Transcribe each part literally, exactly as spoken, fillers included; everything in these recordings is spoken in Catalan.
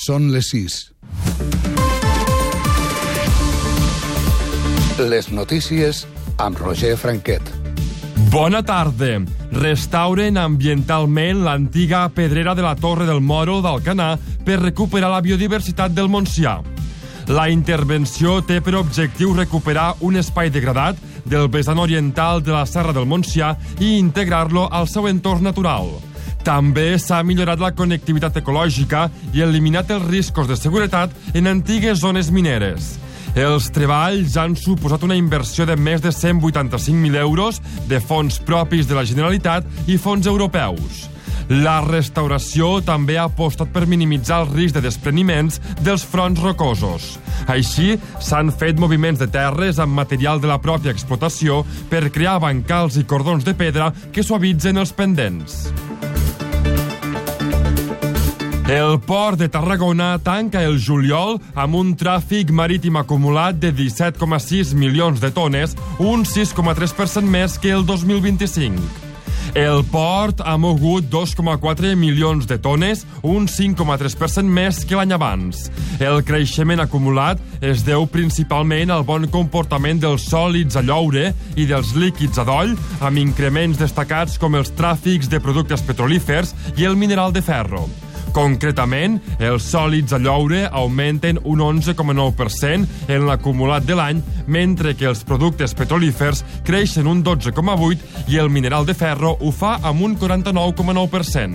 Són les sis. Les notícies amb Roger Franquet. Bona tarda. Restauren ambientalment l'antiga pedrera de la Torre del Moro d'Alcanar per recuperar la biodiversitat del Montsià. La intervenció té per objectiu recuperar un espai degradat del vessant oriental de la Serra del Montsià i integrar-lo al seu entorn natural. També s'ha millorat la connectivitat ecològica i eliminat els riscos de seguretat en antigues zones mineres. Els treballs han suposat una inversió de més de cent vuitanta-cinc mil euros de fons propis de la Generalitat i fons europeus. La restauració també ha apostat per minimitzar el risc de despreniments dels fronts rocosos. Així, s'han fet moviments de terres amb material de la pròpia explotació per crear bancals i cordons de pedra que suavitzen els pendents. El port de Tarragona tanca el juliol amb un tràfic marítim acumulat de disset coma sis milions de tones, un sis coma tres per cent més que el dos mil vint-i-cinc. El port ha mogut dos coma quatre milions de tones, un cinc coma tres per cent més que l'any abans. El creixement acumulat es deu principalment al bon comportament dels sòlids a lloure i dels líquids a doll, amb increments destacats com els tràfics de productes petrolífers i el mineral de ferro. Concretament, els sòlids a lloure augmenten un onze coma nou per cent en l'acumulat de l'any, mentre que els productes petrolífers creixen un dotze coma vuit per cent i el mineral de ferro ho fa amb un quaranta-nou coma nou per cent.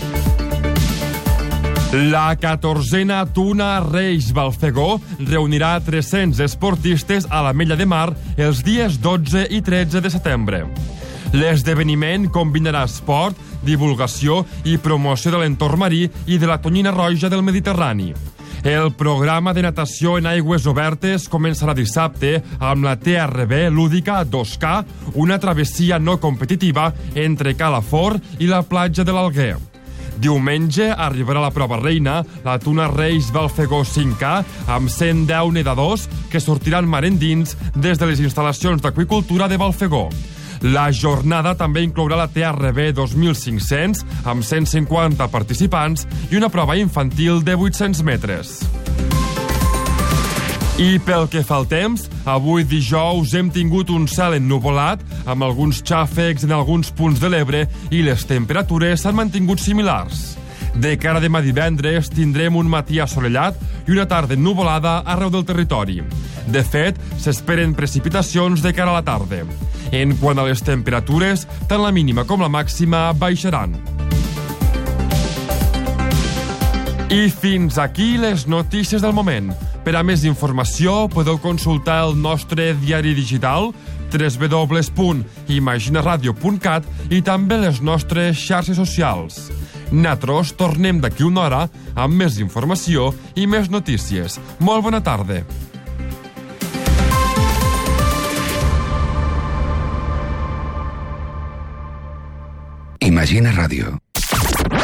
La catorzena Tuna Reis Balfegó reunirà tres-cents esportistes a l'Ametlla de Mar els dies dotze i tretze de setembre. L'esdeveniment combinarà esport, divulgació i promoció de l'entorn marí i de la tonyina roja del Mediterrani. El programa de natació en aigües obertes començarà dissabte amb la T R B lúdica dos K, una travessia no competitiva entre Calafort i la platja de l'Alguer. Diumenge arribarà la prova reina, la Tuna Reis Balfegó cinc K, amb cent deu nedadors que sortiran mar endins des de les instal·lacions d'aqüicultura de Balfegó. La jornada també inclourà la T R B dos mil cinc-cents, amb cent cinquanta participants, i una prova infantil de vuit-cents metres. I pel que fa al temps, avui dijous hem tingut un cel ennuvolat, amb alguns xàfecs en alguns punts de l'Ebre, i les temperatures s'han mantingut similars. De cara a demà divendres tindrem un matí assolellat i una tarda ennuvolada arreu del territori. De fet, s'esperen precipitacions de cara a la tarda. En quant a les temperatures, tant la mínima com la màxima baixaran. I fins aquí les notícies del moment. Per a més informació podeu consultar el nostre diari digital w w w punt imaginaradio punt cat i també les nostres xarxes socials. Nosaltres tornem d'aquí una hora amb més informació i més notícies. Molt bona tarda. Imagina Ràdio.